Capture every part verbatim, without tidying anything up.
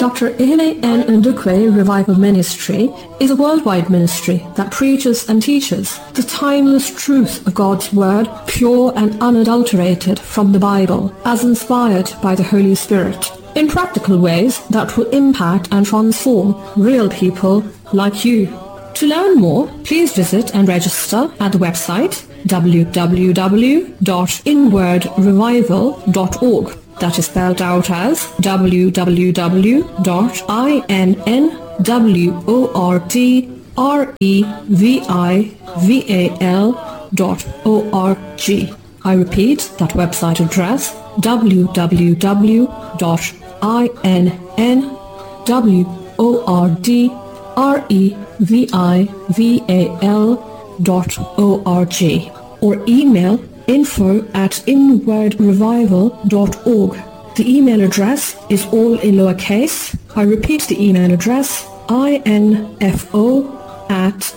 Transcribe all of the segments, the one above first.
Doctor Ihele N. Ndukwe Revival Ministry is a worldwide ministry that preaches and teaches the timeless truth of God's Word, pure and unadulterated from the Bible, as inspired by the Holy Spirit, in practical ways that will impact and transform real people like you. To learn more, please visit and register at the website w w w dot inward revival dot org. That is spelled out as w w w dot inward revival dot org. I repeat that website address, w w w dot inward revival dot org, or email info at inward revival dot org. The email address is all in lowercase. I repeat the email address, info at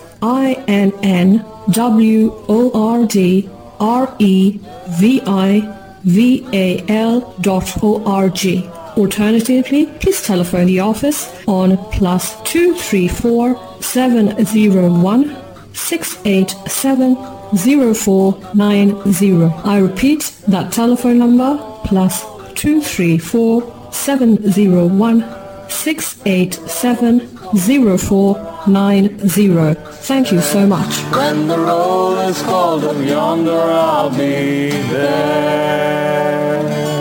inward revival dot org. Alternatively, please telephone the office on plus two three four seven zero one six eight seven zero four nine zero. I repeat that telephone number, plus two three four seven zero one six eight seven zero four nine zero. Thank you so much. When the roll is called up yonder, I'll be there.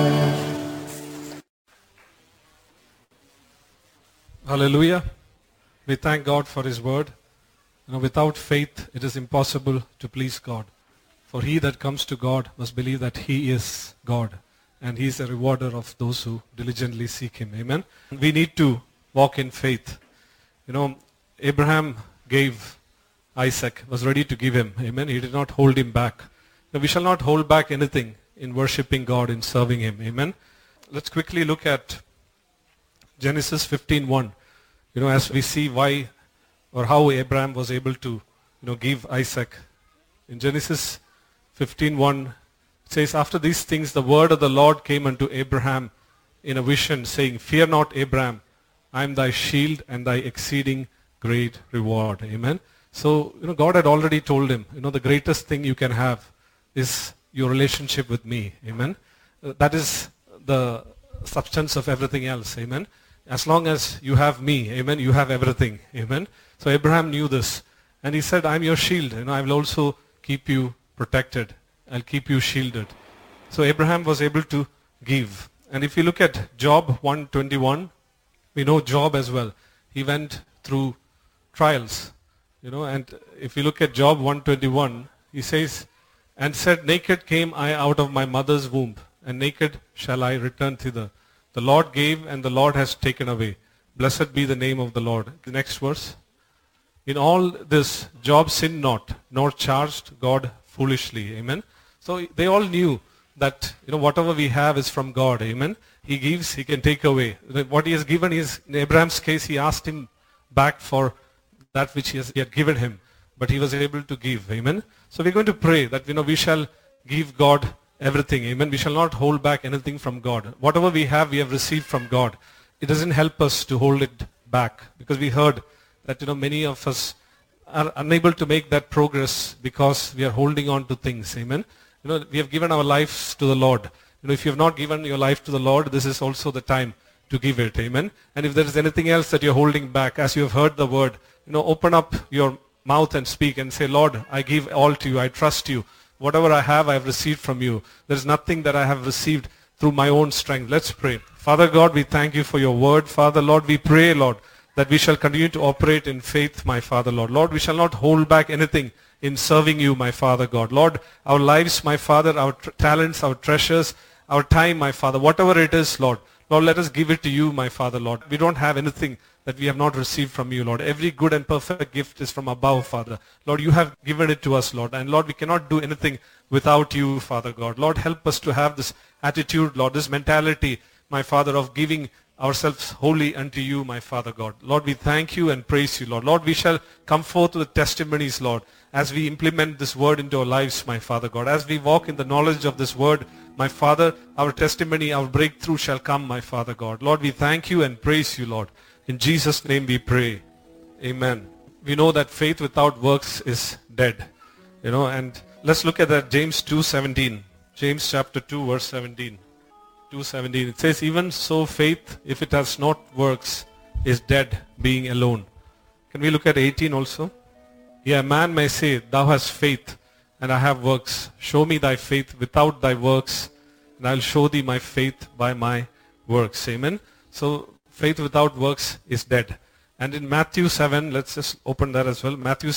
Hallelujah. We thank God for His word. You know, without faith, it is impossible to please God. For he that comes to God must believe that He is God, and He is a rewarder of those who diligently seek Him. Amen. We need to walk in faith. You know, Abraham gave Isaac, was ready to give him. Amen. He did not hold him back. Now, we shall not hold back anything in worshiping God, in serving Him. Amen. Let's quickly look at Genesis fifteen one. You know, as we see why or how Abraham was able to, you know, give Isaac. In Genesis fifteen one, it says, after these things the word of the Lord came unto Abraham in a vision, saying, fear not, Abraham, I am thy shield and thy exceeding great reward. Amen. So, you know, God had already told him, you know, the greatest thing you can have is your relationship with me. Amen. Uh, that is the substance of everything else. Amen. As long as you have me, amen, you have everything. Amen. So Abraham knew this. And he said, I'm your shield. You know, I will also keep you protected. I'll keep you shielded. So Abraham was able to give. And if you look at Job one twenty-one, we know Job as well. He went through trials. You know, and if you look at Job one twenty-one, he says, and said, naked came I out of my mother's womb, and naked shall I return thither. The Lord gave, and the Lord has taken away. Blessed be the name of the Lord. The next verse. In all this, Job sinned not, nor charged God foolishly. Amen. So they all knew that, you know, whatever we have is from God. Amen. He gives, He can take away. What He has given is, in Abraham's case, He asked him back for that which He, has, he had given him. But he was able to give. Amen. So we're going to pray that, you know, we shall give God everything. Amen. We shall not hold back anything from God. Whatever we have, we have received from God. It doesn't help us to hold it back, because we heard that, you know, many of us are unable to make that progress because we are holding on to things. Amen. You know, we have given our lives to the Lord. You know, if you have not given your life to the Lord, this is also the time to give it. Amen. And if there is anything else that you're holding back, as you have heard the word, you know, open up your mouth and speak and say, Lord, I give all to you. I trust you. Whatever I have, I have received from you. There is nothing that I have received through my own strength. Let's pray. Father God, we thank you for your word. Father, Lord, we pray, Lord, that we shall continue to operate in faith, my Father, Lord. Lord, we shall not hold back anything in serving you, my Father God. Lord, our lives, my Father, our tr- talents, our treasures, our time, my Father, whatever it is, Lord, Lord, let us give it to you, my Father, Lord. We don't have anything that we have not received from you, Lord. Every good and perfect gift is from above, Father. Lord, you have given it to us, Lord. And Lord, we cannot do anything without you, Father God. Lord, help us to have this attitude, Lord, this mentality, my Father, of giving ourselves wholly unto you, my Father God. Lord, we thank you and praise you, Lord. Lord, we shall come forth with testimonies, Lord, as we implement this word into our lives, my Father God. As we walk in the knowledge of this word, my Father, our testimony, our breakthrough shall come, my Father God. Lord, we thank you and praise you, Lord. In Jesus' name we pray. Amen. We know that faith without works is dead. You know, and let's look at that, James two seventeen. James chapter two, verse seventeen. two seventeen. It says, even so faith, if it has not works, is dead, being alone. Can we look at eighteen also? Yeah, a man may say, thou hast faith, and I have works. Show me thy faith without thy works, and I'll show thee my faith by my works. Amen. So faith without works is dead. And in Matthew seven, let's just open that as well. Matthew